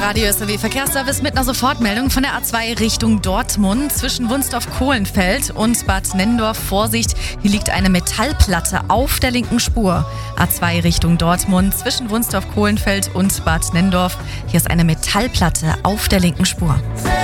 Radio SRW Verkehrsservice mit einer Sofortmeldung von der A2 Richtung Dortmund zwischen Wunstorf-Kohlenfeld und Bad Nenndorf. Vorsicht, hier liegt eine Metallplatte auf der linken Spur. A2 Richtung Dortmund zwischen Wunstorf-Kohlenfeld und Bad Nenndorf. Hier ist eine Metallplatte auf der linken Spur.